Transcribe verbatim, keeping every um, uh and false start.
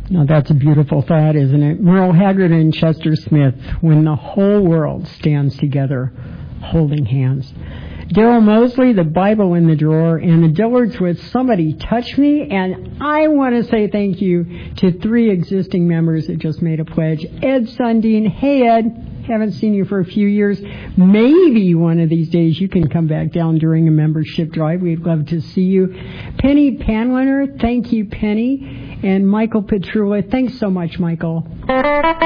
Now, that's a beautiful thought, isn't it? Merle Haggard and Chester Smith, when the whole world stands together, holding hands. Daryl Mosley, The Bible in the Drawer, and the Dillards with Somebody Touch Me. And I want to say thank you to three existing members that just made a pledge. Ed Sundin. Hey, Ed. Haven't seen you for a few years. Maybe one of these days you can come back down during a membership drive. We'd love to see you. Penny Panwiner. Thank you, Penny. And Michael Petrula. Thanks so much, Michael.